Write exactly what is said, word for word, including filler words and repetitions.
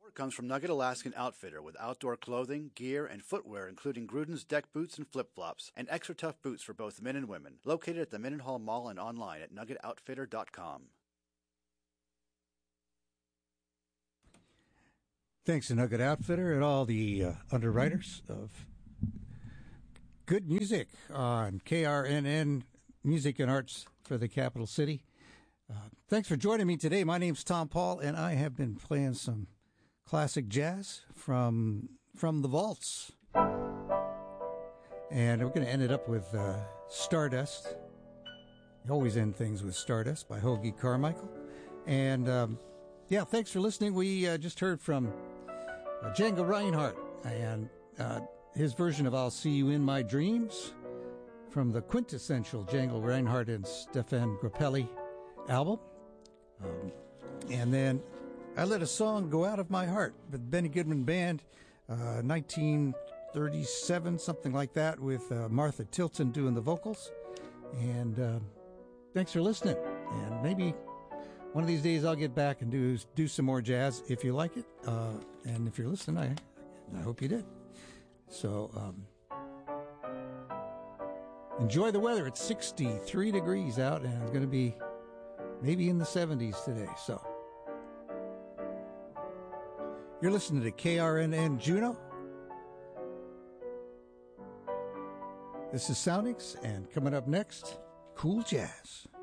Comes from Nugget Alaskan Outfitter with outdoor clothing, gear, and footwear including Gruden's deck boots and flip-flops, and extra tough boots for both men and women. Located at the Mendenhall Mall and online at nugget outfitter dot com. Thanks to Nugget Outfitter and all the uh, underwriters of good music on K R N N Music and Arts for the capital city. Uh, thanks for joining me today. My name's Tom Paul, and I have been playing some classic jazz from from the vaults. And we're going to end it up with uh, Stardust. You always end things with Stardust by Hoagy Carmichael. And, um, yeah, thanks for listening. We uh, just heard from uh, Django Reinhardt and uh, his version of I'll See You in My Dreams from the quintessential Django Reinhardt and Stefan Grappelli album. Um, and then I Let a Song Go Out of My Heart, the Benny Goodman Band, uh, nineteen thirty-seven, something like that, with uh, Martha Tilton doing the vocals. And uh, thanks for listening. And maybe one of these days I'll get back and do do some more jazz if you like it. Uh, and if you're listening, I, I hope you did. So um, enjoy the weather. It's sixty-three degrees out, and it's going to be maybe in the seventies today. So you're listening to K R N N Juneau. This is Soundings, and coming up next, Cool Jazz.